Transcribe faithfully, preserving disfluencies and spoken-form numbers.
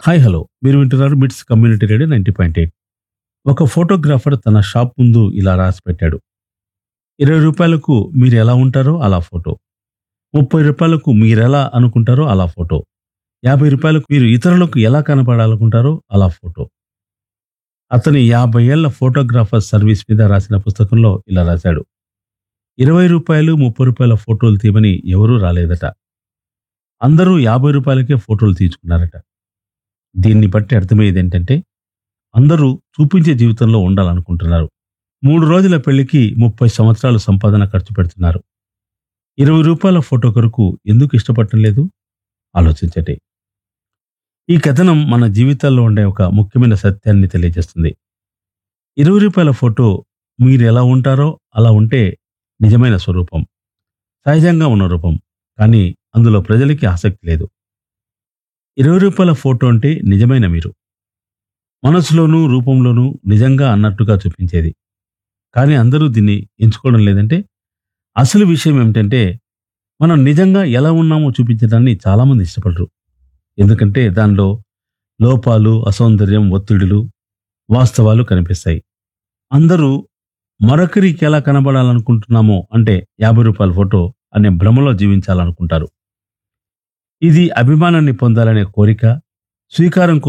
Hi hello మీరు వింటున్నారు మిట్స్ community radio ninety point eight. ఒక ఫోటోగ్రాఫర్ తన షాప్ ముందు ఇలా రాసి పెట్టాడు: ఇరవై రూపాయలకు మీరు ఎలా ఉంటారో అలా ఫోటో, ముప్పై రూపాయలకు మీరెలా అనుకుంటారో అలా ఫోటో, యాభై రూపాయలకు మీరు ఇతరులకు ఎలా కనపడాలనుకుంటారో అలా ఫోటో. అతని యాభై ఏళ్ల ఫోటోగ్రాఫర్ సర్వీస్ మీద రాసిన పుస్తకంలో ఇలా రాశాడు: ఇరవై రూపాయలు ముప్పై రూపాయల ఫోటోలు తీయమని ఎవరూ రాలేదట, అందరూ యాభై రూపాయలకే ఫోటోలు తీయించుకున్నారట. దీన్ని బట్టి అర్థమయ్యేది ఏంటంటే, అందరూ చూపించే జీవితంలో ఉండాలనుకుంటున్నారు. మూడు రోజుల పెళ్లికి ముప్పై సంవత్సరాలు సంపాదన ఖర్చు పెడుతున్నారు. ఇరవై రూపాయల ఫోటో కొరకు ఎందుకు ఇష్టపడటం లేదు? ఆలోచించండి. ఈ కథనం మన జీవితాల్లో ఉండే ఒక ముఖ్యమైన సత్యాన్ని తెలియజేస్తుంది. ఇరవై రూపాయల ఫోటో మీరు ఎలా ఉంటారో అలా ఉంటే నిజమైన స్వరూపం, సహజంగా ఉన్న రూపం. కానీ అందులో ప్రజలకి ఆసక్తి లేదు. ఇరవై రూపాయల ఫోటో అంటే నిజమైన మీరు, మనసులోనూ రూపంలోనూ నిజంగా అన్నట్టుగా చూపించేది. కానీ అందరూ దీన్ని ఎంచుకోవడం లేదంటే అసలు విషయం ఏమిటంటే, మనం నిజంగా ఎలా ఉన్నామో చూపించడాన్ని చాలామంది ఇష్టపడరు. ఎందుకంటే దానిలో లోపాలు, అసౌందర్యం, ఒత్తిడులు, వాస్తవాలు కనిపిస్తాయి. అందరూ మరొకరికి ఎలా కనబడాలనుకుంటున్నామో అంటే యాభై రూపాయల ఫోటో అనే భ్రమలో జీవించాలనుకుంటారు. ఇది అభిమానాన్ని పొందాలనే కోరిక, స్వీకారం